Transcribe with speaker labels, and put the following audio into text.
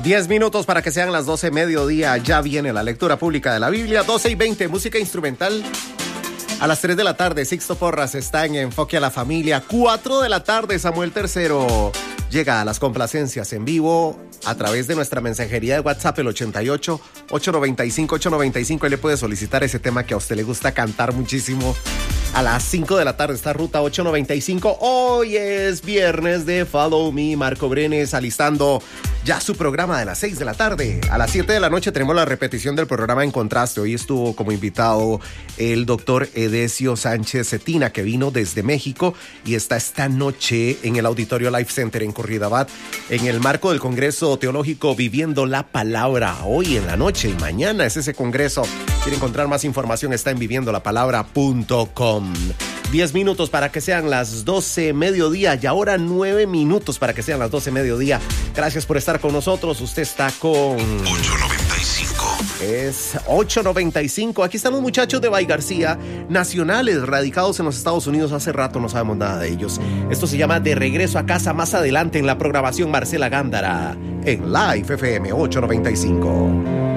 Speaker 1: 10 minutos para que sean las 12 mediodía. Ya viene la lectura pública de la Biblia. 12:20, música instrumental. A las 3 de la tarde, Sixto Porras está en Enfoque a la Familia. 4 de la tarde, Samuel III llega a las complacencias en vivo a través de nuestra mensajería de WhatsApp, el 88-895-895. Ahí le puede solicitar ese tema que a usted le gusta cantar muchísimo. A las 5 de la tarde está Ruta 895. Hoy es viernes de Follow Me. Marco Brenes alistando ya su programa de las 6 de la tarde. A las 7 de la noche tenemos la repetición del programa En Contraste. Hoy estuvo como invitado el doctor Edesio Sánchez Cetina, que vino desde México y está esta noche en el Auditorio Life Center en Curridabat, en el marco del Congreso Teológico Viviendo la Palabra. Hoy en la noche y mañana es ese congreso. Quiere encontrar más información, está en viviendolapalabra.com. 10 minutos para que sean las 12 mediodía y ahora 9 minutos para que sean las 12 mediodía. Gracias por estar con nosotros. Usted está con
Speaker 2: 895.
Speaker 1: Es 895. Aquí están los muchachos de Bay García, nacionales, radicados en los Estados Unidos. Hace rato no sabemos nada de ellos. Esto se llama De Regreso a Casa. Más adelante en la programación, Marcela Gándara en Live FM 895.